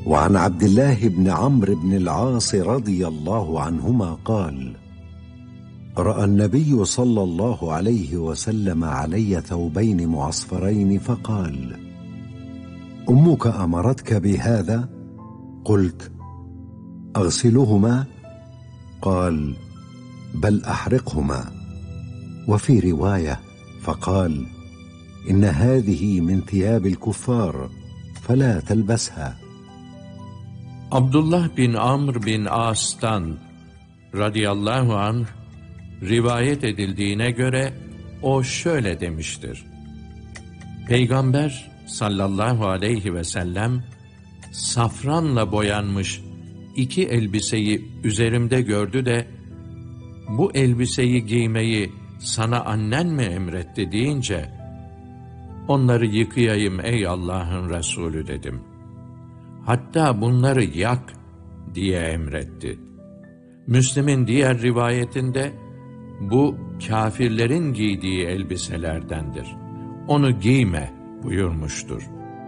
وعن عبد الله بن عمرو بن العاص رضي الله عنهما قال: رأى النبي صلى الله عليه وسلم علي ثوبين معصفرين فقال: أمك أمرتك بهذا؟ قلت: أغسلهما؟ قال: بل أحرقهما. وفي رواية فقال: إن هذه من ثياب الكفار فلا تلبسها. Abdullah bin Amr bin As'tan radıyallahu anh rivayet edildiğine göre o şöyle demiştir: Peygamber sallallahu aleyhi ve sellem safranla boyanmış iki elbiseyi üzerimde gördü de bu elbiseyi giymeyi sana annen mi emretti deyince onları yıkayayım ey Allah'ın Resulü dedim. Hatta bunları yak diye emretti. Müslim'in diğer rivayetinde bu kâfirlerin giydiği elbiselerdendir. Onu giyme buyurmuştur.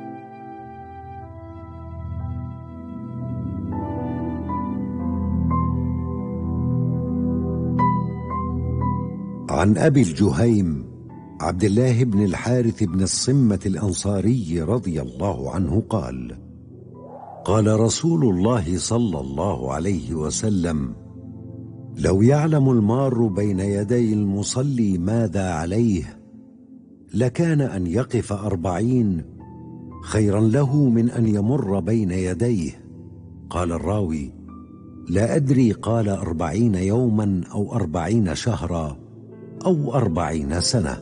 عن أبي الجهيم عبد الله بن الحارث بن الصمة الأنصاري رضي الله عنه قال: قال رسول الله صلى الله عليه وسلم: لو يعلم المار بين يدي المصلي ماذا عليه لكان أن يقف 40 خيرا له من أن يمر بين يديه. قال الراوي: لا أدري قال 40 يوما أو 40 شهرا أو 40 سنة.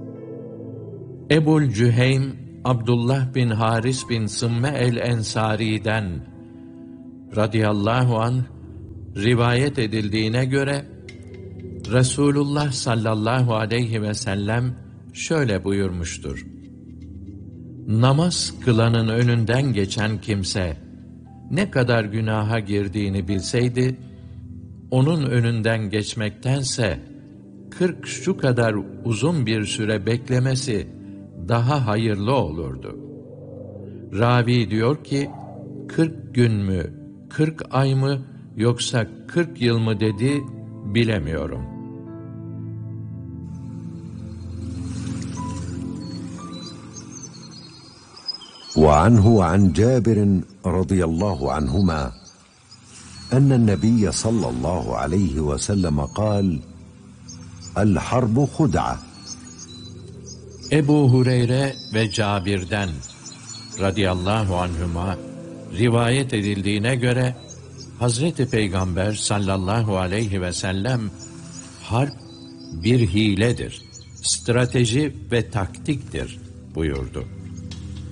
Ebul Cüheym Abdullah bin Haris bin Sımme el-Ensari'den radıyallahu anh rivayet edildiğine göre Resulullah sallallahu aleyhi ve sellem şöyle buyurmuştur: Namaz kılanın önünden geçen kimse ne kadar günaha girdiğini bilseydi, onun önünden geçmektense 40 şu kadar uzun bir süre beklemesi daha hayırlı olurdu. Ravi diyor ki, 40 gün mü, 40 ay mı, yoksa 40 yıl mı dedi, bilemiyorum. وعنه عن جابر رضي الله عنهما أن النبي صلى الله عليه وسلم قال: الحرب خدعة. Ebu Hureyre ve Cabir'den radıyallahu anhuma rivayet edildiğine göre Hazreti Peygamber sallallahu aleyhi ve sellem harp bir hiledir, strateji ve taktiktir buyurdu.